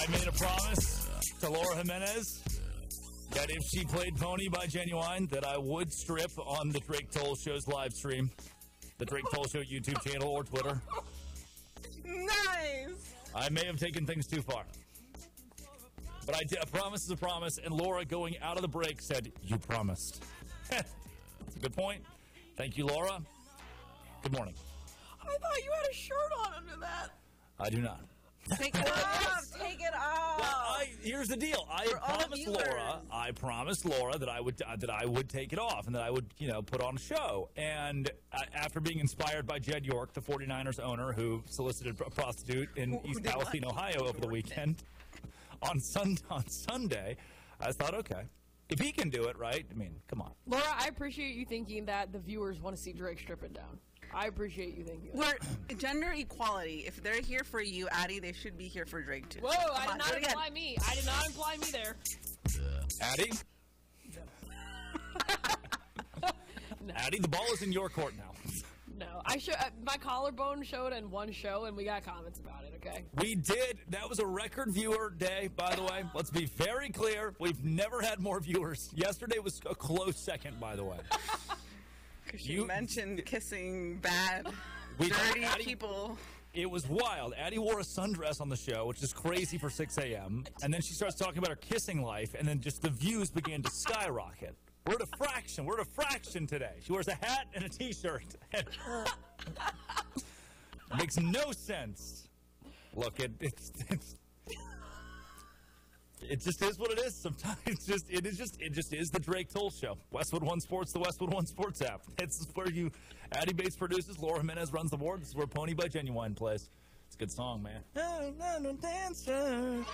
I made a promise to Laura Jimenez that if she played Pony by Genuine, that I would strip on the Drake Toll Show's live stream, the Drake Toll Show YouTube channel or Twitter. Nice. I may have taken things too far. But a promise is a promise, and Laura, going out of the break, said, "You promised." That's a good point. Thank you, Laura. Good morning. I thought you had a shirt on under that. I do not. Take it off. Take it off. Well, here's the deal. I promised Laura that I would take it off and that I would, put on a show. And after being inspired by Jed York, the 49ers owner who solicited a prostitute in East Palestine, Ohio over the weekend, on Sunday, I thought, okay, if he can do it, right? I mean, come on. Laura, I appreciate you thinking that the viewers want to see Drake stripping down. I appreciate you thinking that. We're gender equality. If they're here for you, Addie, they should be here for Drake, too. Whoa, I did not imply me. I did not imply me there. Addie? No. Addie, the ball is in your court now. No, my collarbone showed in one show, and we got comments about it, okay? We did. That was a record viewer day, by the way. Let's be very clear. We've never had more viewers. Yesterday was a close second, by the way. Because you mentioned kissing bad, dirty people. It was wild. Addie wore a sundress on the show, which is crazy for 6 a.m. And then she starts talking about her kissing life, and then just the views began to skyrocket. We're at a fraction. We're at a fraction today. She wears a hat and a T-shirt. It makes no sense. Look, it just is what it is. Sometimes it just is the Drake Toll Show. Westwood One Sports, the Westwood One Sports app. This is where Addie Bates produces, Laura Jimenez runs the board. This is where Pony by Genuine plays. It's a good song, man. I'm a dancer.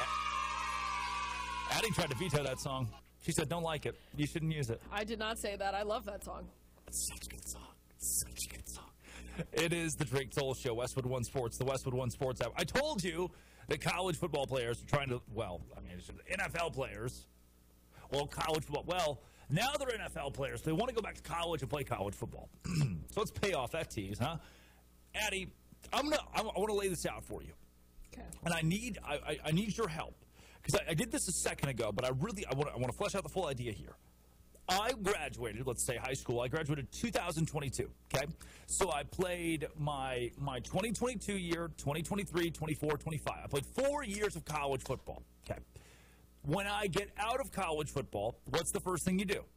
Addie tried to veto that song. She said, "Don't like it. You shouldn't use it." I did not say that. I love that song. It's such a good song. Such a good song. It is the Drake Toll Show, Westwood One Sports, the Westwood One Sports app. I told you that college football players are trying to, NFL players, college football, now they're NFL players. They want to go back to college and play college football. So let's pay off that tease, huh? Addie, I want to lay this out for you. Okay. And I need your help. Because I did this a second ago, but I want to flesh out the full idea here. I graduated, let's say high school. I graduated 2022, okay? So I played my 2022 year, 2023, 24, 25. I played 4 years of college football, okay? When I get out of college football, what's the first thing you do?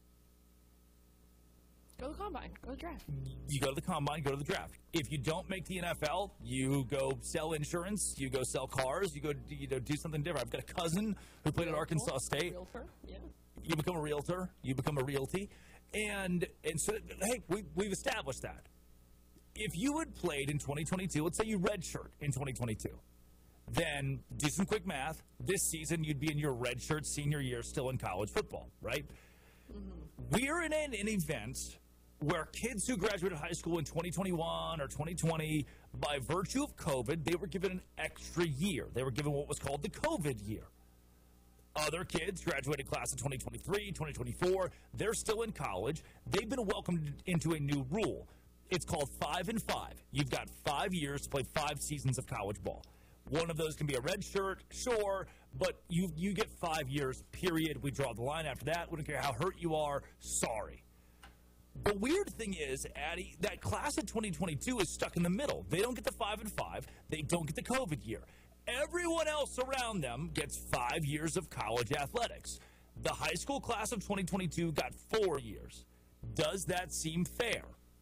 Go to the combine. Go to the draft. You go to the combine, go to the draft. If you don't make the NFL, you go sell insurance, you go sell cars, you go do something different. I've got a cousin who played at Arkansas State. Realtor, yeah. You become a realtor, you become a realty, and so, hey, we've established that. If you had played in 2022, let's say you redshirt in 2022, then do some quick math. This season, you'd be in your redshirt senior year still in college football, right? Mm-hmm. We're in an event where kids who graduated high school in 2021 or 2020, by virtue of COVID, they were given an extra year. They were given what was called the COVID year. Other kids graduated class of 2023, 2024, they're still in college. They've been welcomed into a new rule. It's called 5 and 5. You've got 5 years to play 5 seasons of college ball. One of those can be a red shirt, sure, but you get 5 years, period. We draw the line after that. We don't care how hurt you are. Sorry. The weird thing is, Addie, that class of 2022 is stuck in the middle. They don't get the 5 and 5. They don't get the COVID year. Everyone else around them gets 5 years of college athletics. The high school class of 2022 got 4 years. Does that seem fair?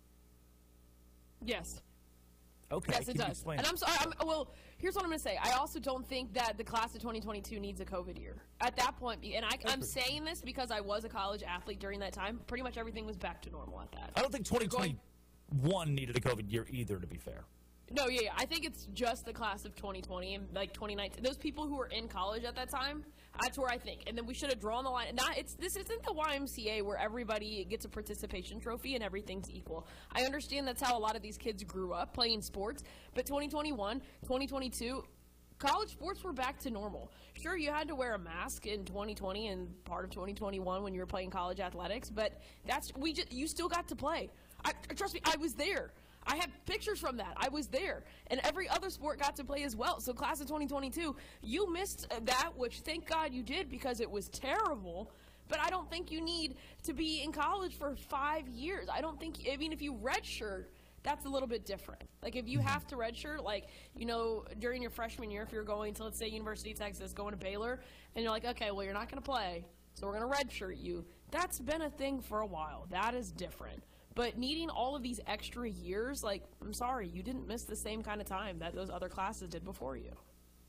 Yes. Okay. Yes, it does. And I'm sorry. Here's what I'm going to say. I also don't think that the class of 2022 needs a COVID year. At that point, and I'm saying this because I was a college athlete during that time, pretty much everything was back to normal at that. I don't think 2021 needed a COVID year either, to be fair. No, yeah. I think it's just the class of 2020 and like 2019. Those people who were in college at that time, that's where I think. And then we should have drawn the line. This isn't the YMCA where everybody gets a participation trophy and everything's equal. I understand that's how a lot of these kids grew up playing sports, but 2021, 2022, college sports were back to normal. Sure, you had to wear a mask in 2020 and part of 2021 when you were playing college athletics, but you still got to play. Trust me, I was there. I I have pictures from that. I was there. And every other sport got to play as well. So class of 2022, you missed that, which thank God you did because it was terrible. But I don't think you need to be in college for 5 years. I mean, if you redshirt, that's a little bit different. Like, if you have to redshirt, like, during your freshman year, if you're going to, let's say, University of Texas, going to Baylor, and you're like, okay, well, you're not going to play, so we're going to redshirt you. That's been a thing for a while. That is different. But needing all of these extra years, like, I'm sorry, you didn't miss the same kind of time that those other classes did before you.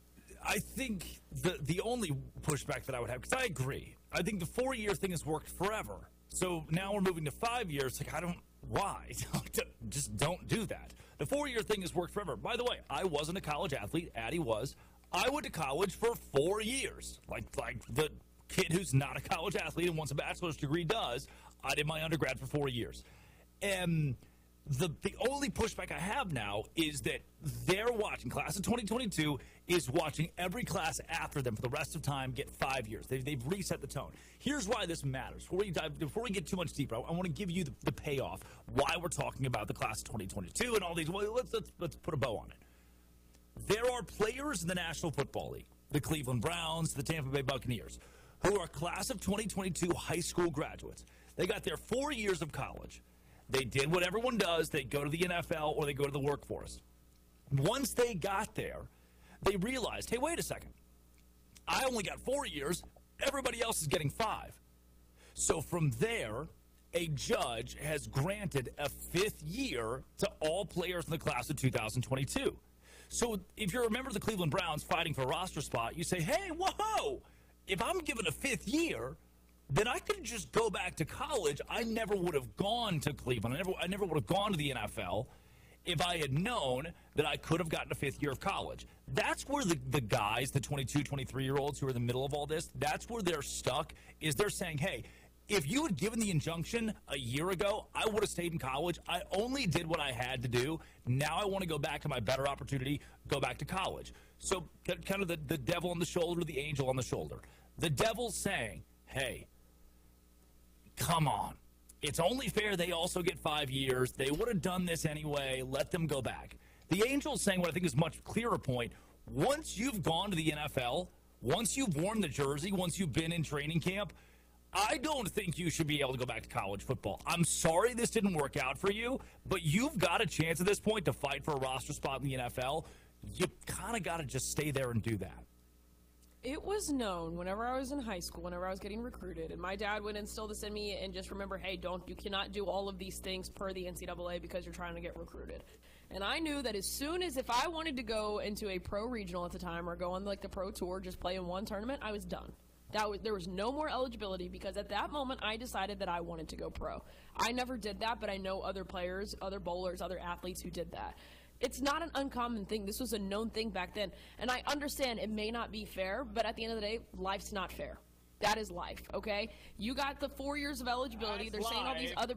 I think the only pushback that I would have, because I agree, I think the 4-year thing has worked forever. So now we're moving to 5 years. Like, why? Just don't do that. The 4-year thing has worked forever. By the way, I wasn't a college athlete. Addie was. I went to college for 4 years. Like the kid who's not a college athlete and wants a bachelor's degree does. I did my undergrad for 4 years. And the only pushback I have now is that they're watching, class of 2022 is watching every class after them for the rest of time get 5 years. They've reset the tone. Here's why this matters. Before we get too much deeper, I want to give you the payoff, why we're talking about the class of 2022 and all these. Well, let's put a bow on it. There are players in the National Football League, the Cleveland Browns, the Tampa Bay Buccaneers, who are class of 2022 high school graduates. They got their 4 years of college. They did what everyone does. They go to the NFL or they go to the workforce. Once they got there, they realized, hey, wait a second. I only got 4 years. Everybody else is getting 5. So from there, a judge has granted a 5th year to all players in the class of 2022. So if you remember the Cleveland Browns fighting for a roster spot, you say, hey, whoa, if I'm given a 5th year, then I could just go back to college. I never would have gone to Cleveland. I never would have gone to the NFL if I had known that I could have gotten a 5th year of college. That's where the guys, the 22, 23-year-olds who are in the middle of all this, that's where they're stuck, is they're saying, hey, if you had given the injunction a year ago, I would have stayed in college. I only did what I had to do. Now I want to go back to my better opportunity, go back to college. So kind of the devil on the shoulder, the angel on the shoulder. The devil's saying, hey, come on. It's only fair they also get 5 years. They would have done this anyway. Let them go back. The angel's saying what I think is a much clearer point. Once you've gone to the NFL, once you've worn the jersey, once you've been in training camp, I don't think you should be able to go back to college football. I'm sorry this didn't work out for you, but you've got a chance at this point to fight for a roster spot in the NFL. You kind of got to just stay there and do that. It was known whenever I was in high school, whenever I was getting recruited, and my dad would instill this in me and just remember, hey, you cannot do all of these things per the NCAA because you're trying to get recruited. And I knew that as soon as if I wanted to go into a pro regional at the time or go on like the pro tour, just play in one tournament, I was done. There was no more eligibility because at that moment I decided that I wanted to go pro. I never did that, but I know other players, other bowlers, other athletes who did that. It's not an uncommon thing. This was a known thing back then. And I understand it may not be fair, but at the end of the day, life's not fair. That is life, okay? You got the 4 years of eligibility. They're saying all these other...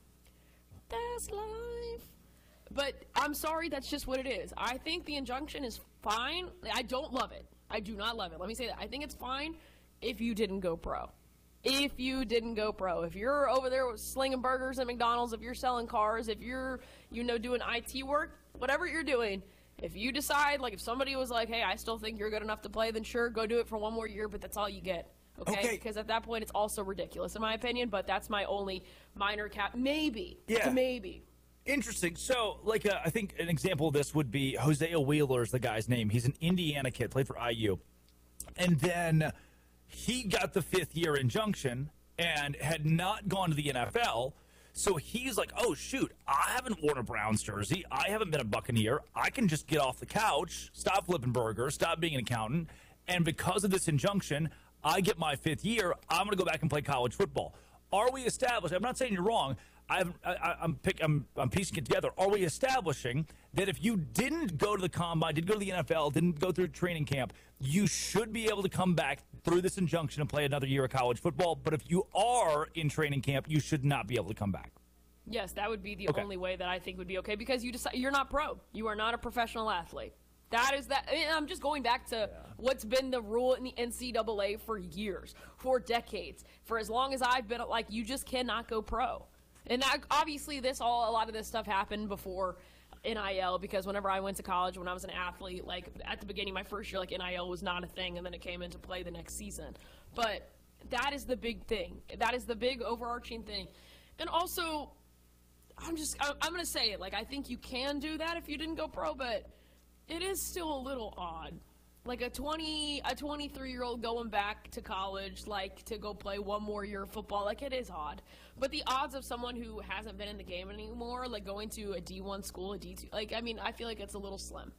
That's life. But I'm sorry, that's just what it is. I think the injunction is fine. I don't love it. I do not love it. Let me say that. I think it's fine if you didn't go pro. If you didn't go pro. If you're over there slinging burgers at McDonald's, if you're selling cars, if you're, doing IT work, whatever you're doing, if you decide, like if somebody was like, hey, I still think you're good enough to play, then sure, go do it for one more year, but that's all you get. Okay? Because at that point, it's also ridiculous, in my opinion, but that's my only minor cap. Maybe. Yeah. Maybe. Interesting. So, I think an example of this would be Hosea Wheeler is the guy's name. He's an Indiana kid, played for IU. And then he got the 5th year injunction and had not gone to the NFL. So he's like, oh, shoot, I haven't worn a Browns jersey. I haven't been a Buccaneer. I can just get off the couch, stop flipping burgers, stop being an accountant. And because of this injunction, I get my 5th year. I'm going to go back and play college football. Are we established? I'm not saying you're wrong. I'm piecing it together. Are we establishing that if you didn't go to the combine, didn't go to the NFL, didn't go through training camp, you should be able to come back through this injunction and play another year of college football? But if you are in training camp, you should not be able to come back. Yes, that would be the only way that I think would be okay because you're not pro. You are not a professional athlete. That is that. And I'm just going back to what's been the rule in the NCAA for years, for decades, for as long as I've been. Like, you just cannot go pro. And that, obviously, a lot of this stuff happened before NIL, because whenever I went to college, when I was an athlete, like at the beginning, my first year, like NIL was not a thing, and then it came into play the next season. But that is the big thing. That is the big overarching thing. And also, I'm going to say it. Like, I think you can do that if you didn't go pro, but it is still a little odd. Like a 23-year-old going back to college, like to go play one more year of football, like it is odd. But the odds of someone who hasn't been in the game anymore, like going to a D1 school, a D2, like, I mean, I feel like it's a little slim.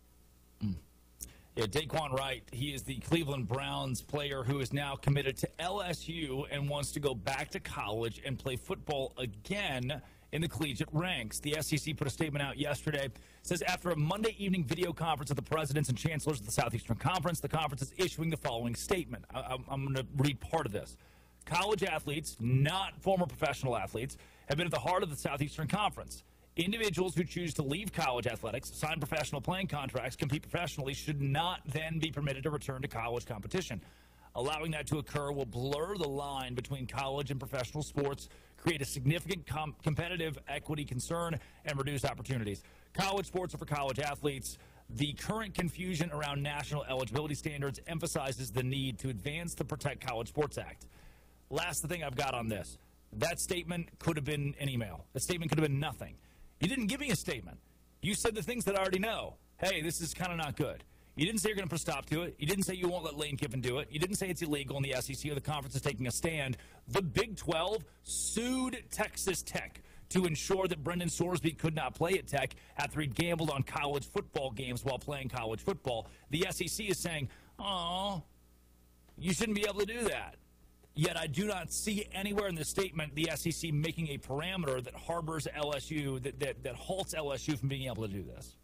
Yeah, Daquan Wright, he is the Cleveland Browns player who is now committed to LSU and wants to go back to college and play football again in the collegiate ranks. The SEC put a statement out yesterday. It says, after a Monday evening video conference of the presidents and chancellors of the Southeastern Conference, the conference is issuing the following statement. I'm going to read part of this. College athletes, not former professional athletes, have been at the heart of the Southeastern Conference. Individuals who choose to leave college athletics, sign professional playing contracts, compete professionally, should not then be permitted to return to college competition. Allowing that to occur will blur the line between college and professional sports, create a significant competitive equity concern, and reduce opportunities. College sports are for college athletes. The current confusion around national eligibility standards emphasizes the need to advance the Protect College Sports Act. Last thing I've got on this. That statement could have been an email. The statement could have been nothing. You didn't give me a statement. You said the things that I already know. Hey, this is kind of not good. You didn't say you're going to put a stop to it. You didn't say you won't let Lane Kiffin do it. You didn't say it's illegal and the SEC or the conference is taking a stand. The Big 12 sued Texas Tech to ensure that Brendan Sorsby could not play at Tech after he gambled on college football games while playing college football. The SEC is saying, oh, you shouldn't be able to do that. Yet I do not see anywhere in the statement the SEC making a parameter that harbors LSU, that halts LSU from being able to do this.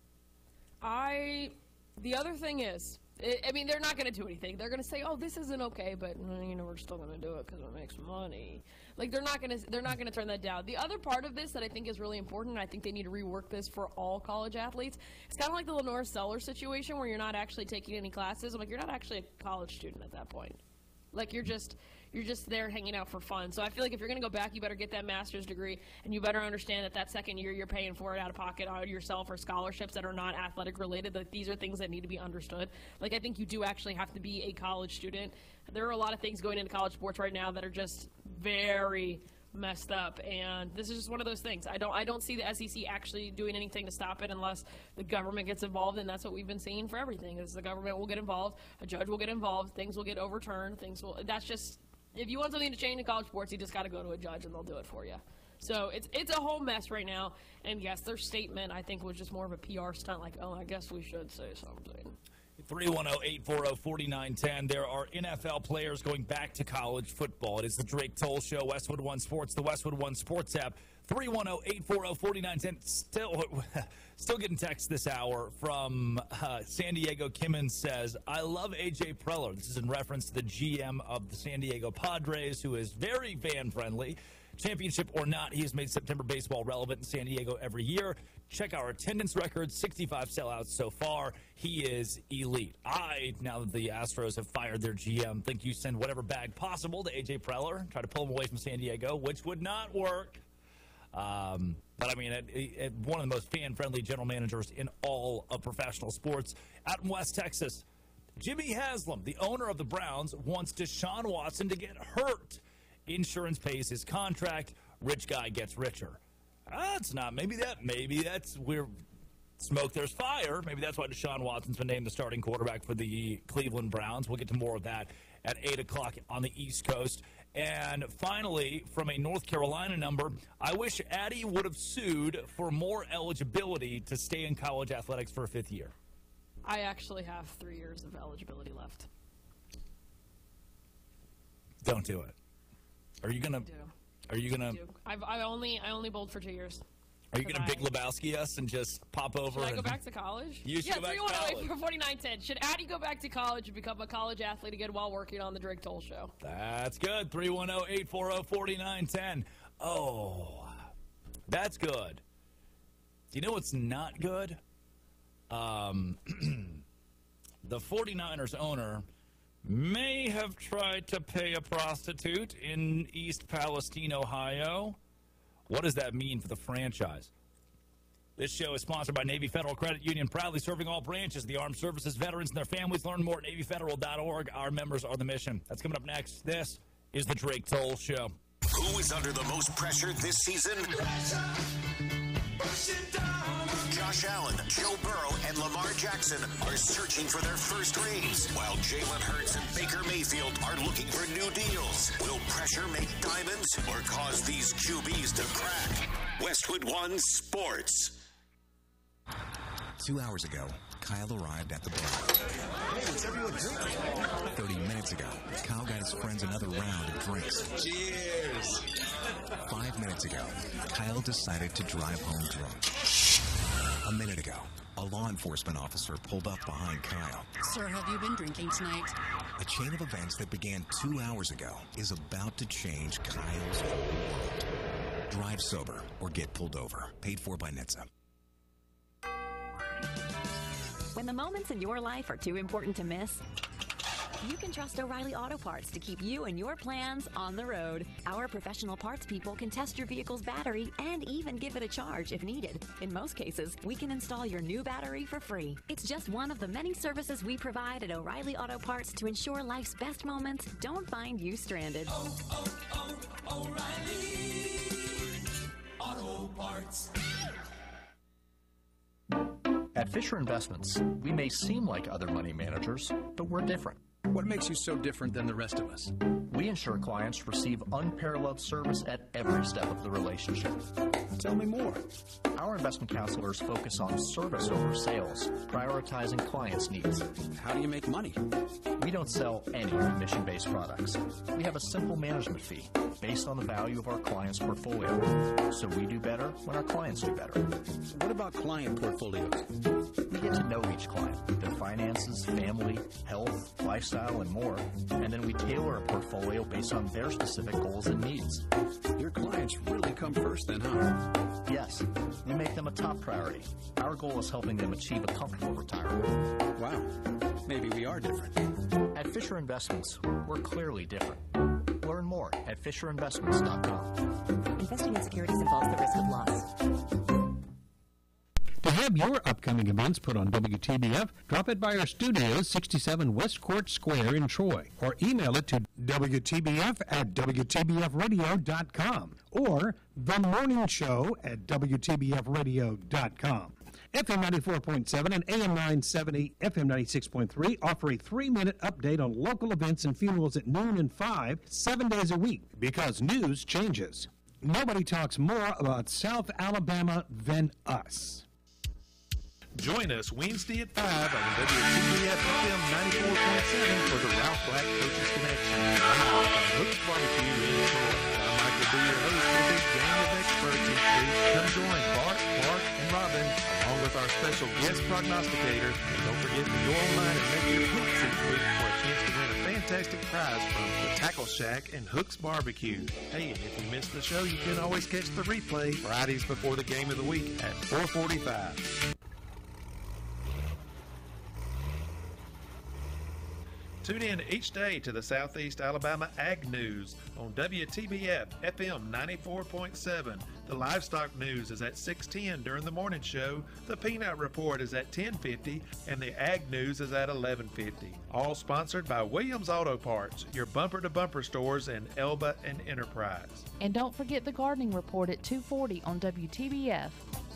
The other thing is, I mean, they're not going to do anything. They're going to say, "Oh, this isn't okay," but we're still going to do it because it makes money. Like they're not going to turn that down. The other part of this that I think is really important, and I think they need to rework this for all college athletes. It's kind of like the Lenore Sellers situation where you're not actually taking any classes. I'm like, you're not actually a college student at that point. Like you're just there hanging out for fun. So I feel like if you're going to go back, you better get that master's degree, and you better understand that second year you're paying for it out of pocket on yourself or scholarships that are not athletic related. Like these are things that need to be understood. Like I think you do actually have to be a college student. There are a lot of things going into college sports right now that are just very messed up, and this is just one of those things. I don't see the SEC actually doing anything to stop it unless the government gets involved, and that's what we've been seeing for everything. Is the government will get involved, a judge will get involved, things will get overturned, that's just, if you want something to change in college sports, you just got to go to a judge and they'll do it for you. So it's a whole mess right now, and yes, their statement I think was just more of a PR stunt, like, oh, I guess we should say something. 310-840-4910. There are NFL players going back to college football. It is the Drake Toll Show, Westwood One Sports, the Westwood One Sports app. 310-840-4910. Still getting texts this hour from San Diego. Kimmons says, I love A.J. Preller. This is in reference to the GM of the San Diego Padres, who is very fan-friendly. Championship or not, he has made September baseball relevant in San Diego every year. Check our attendance record, 65 sellouts so far. He is elite. Now that the Astros have fired their GM, think you send whatever bag possible to A.J. Preller, try to pull him away from San Diego, which would not work. But, I mean, one of the most fan-friendly general managers in all of professional sports. Out in West Texas, Jimmy Haslam, the owner of the Browns, wants Deshaun Watson to get hurt. Insurance pays his contract. Rich guy gets richer. It's not. Maybe that's where smoke, there's fire. Maybe that's why Deshaun Watson's been named the starting quarterback for the Cleveland Browns. We'll get to more of that at 8 o'clock on the East Coast. And finally, from a North Carolina number, I wish Addie would have sued for more eligibility to stay in college athletics for a fifth year. I actually have 3 years of eligibility left. Don't do it. Are you gonna? I only bowled for 2 years. Are you gonna Big Lebowski us and just pop over? Should I go back to college? You should go back to college. 4910. Should Addie go back to college and become a college athlete again while working on the Drake Toll Show? That's good. 310-840-4910. Oh, that's good. Do you know what's not good? The 49ers owner may have tried to pay a prostitute in East Palestine, Ohio. What does that mean for the franchise? This show is sponsored by Navy Federal Credit Union, proudly serving all branches of the armed services, veterans, and their families. Learn more at NavyFederal.org. Our members are the mission. That's coming up next. This is the Drake Toll Show. Who is under the most pressure this season? Josh Allen, Joe Burrow, and Lamar Jackson are searching for their first rings, while Jalen Hurts and Baker Mayfield are looking for new deals. Will pressure make diamonds or cause these QBs to crack? Westwood One Sports. 2 hours ago, Kyle arrived at the bar. Hey, what's everyone drinking? 30 minutes ago, Kyle got his friends another round of drinks. Cheers! 5 minutes ago, Kyle decided to drive home drunk. A minute ago, a law enforcement officer pulled up behind Kyle. Sir, have you been drinking tonight? A chain of events that began 2 hours ago is about to change Kyle's whole world. Drive sober or get pulled over. Paid for by NHTSA. When the moments in your life are too important to miss, you can trust O'Reilly Auto Parts to keep you and your plans on the road. Our professional parts people can test your vehicle's battery and even give it a charge if needed. In most cases, we can install your new battery for free. It's just one of the many services we provide at O'Reilly Auto Parts to ensure life's best moments don't find you stranded. O'Reilly Auto Parts. At Fisher Investments, we may seem like other money managers, but we're different. What makes you so different than the rest of us? We ensure clients receive unparalleled service at every step of the relationship. Tell me more. Our investment counselors focus on service over sales, prioritizing clients' needs. How do you make money? We don't sell any commission-based products. We have a simple management fee based on the value of our client's portfolio. So we do better when our clients do better. What about client portfolios? We get to know each client, their finances, family, health, lifestyle, and more, and then we tailor a portfolio based on their specific goals and needs. Your clients really come first then, huh? Yes, we make them a top priority. Our goal is helping them achieve a comfortable retirement. Wow, maybe we are different. At Fisher Investments, we're clearly different. Learn more at FisherInvestments.com. Investing in securities involves the risk of loss. To have your upcoming events put on WTBF, drop it by our studios, 67 West Court Square in Troy, or email it to WTBF@WTBFradio.com or The Morning Show at WTBFradio.com. FM 94.7 and AM 970, FM 96.3 offer a 3-minute update on local events and funerals at noon and 5, 7 days a week, because news changes. Nobody talks more about South Alabama than us. Join us Wednesday at 5 on WTBF FM 94.7 for the Ralph Black Coaches Connection. Live from Hook's Barbecue in Troy. I'm Michael B., your host with a big gang of experts each week. Come join Bart, Clark, and Robin, along with our special guest prognosticator. And don't forget to go online and make your picks each week for a chance to win a fantastic prize from the Tackle Shack and Hook's Barbecue. Hey, and if you missed the show, you can always catch the replay Fridays before the game of the week at 4:45. Tune in each day to the Southeast Alabama Ag News on WTBF FM 94.7. The livestock news is at 6:10 during the morning show. The Peanut Report is at 10:50, and the Ag News is at 11:50. All sponsored by Williams Auto Parts, your bumper-to-bumper stores in Elba and Enterprise. And don't forget the Gardening Report at 2:40 on WTBF.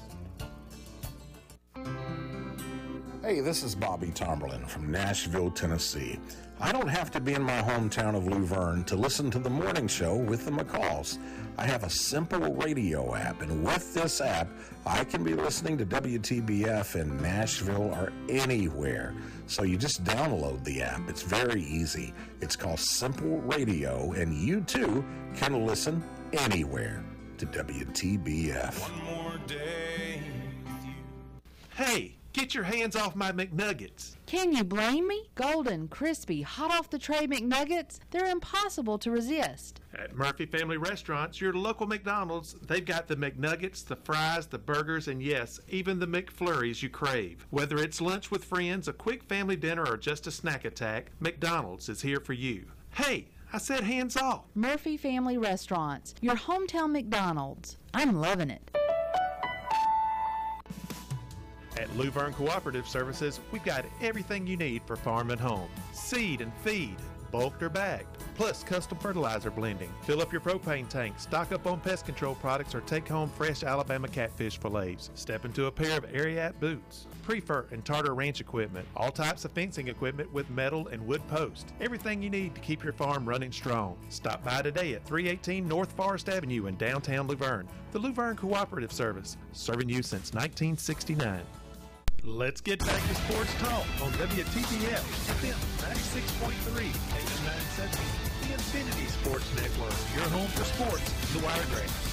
Hey, this is Bobby Tomberlin from Nashville, Tennessee. I don't have to be in my hometown of Luverne to listen to the morning show with the McCalls. I have a simple radio app, and with this app, I can be listening to WTBF in Nashville or anywhere. So you just download the app. It's very easy. It's called Simple Radio, and you too can listen anywhere to WTBF. One more day with you. Hey! Get your hands off my McNuggets. Can you blame me? Golden, crispy, hot off the tray McNuggets, they're impossible to resist. At Murphy Family Restaurants, your local McDonald's, they've got the McNuggets, the fries, the burgers, and yes, even the McFlurries you crave. Whether it's lunch with friends, a quick family dinner, or just a snack attack, McDonald's is here for you. Hey, I said hands off. Murphy Family Restaurants, your hometown McDonald's. I'm loving it. At Luverne Cooperative Services, we've got everything you need for farm and home. Seed and feed, bulked or bagged, plus custom fertilizer blending. Fill up your propane tank, stock up on pest control products, or take home fresh Alabama catfish fillets. Step into a pair of Ariat boots, Prefer and Tartar Ranch equipment, all types of fencing equipment with metal and wood posts. Everything you need to keep your farm running strong. Stop by today at 318 North Forest Avenue in downtown Luverne. The Luverne Cooperative Service, serving you since 1969. Let's get back to sports talk on WTBF FM 96.3, AM 970, the Infinity Sports Network, your home for sports, the Wiregrass.